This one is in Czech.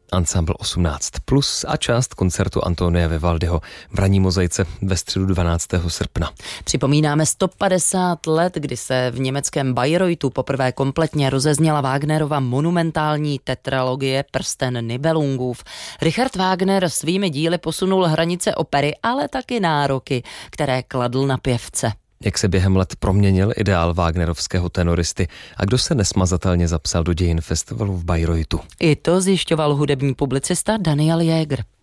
Ansámbl 18+ a část koncertu Antonia Vivaldiho v ranní mozaice ve středu 12. srpna. Připomínáme 150 let, kdy se v německém Bayreuthu poprvé kompletně rozezněla Wagnerova monumentální tetralogie Prsten Nibelungův. Richard Wagner svými díly posunul hranice opery, ale taky nároky, které kladl na pěvce. Jak se během let proměnil ideál wagnerovského tenoristy a kdo se nesmazatelně zapsal do dějin festivalu v Bayreuthu. I to zjišťoval hudební publicista Daniel Jäger.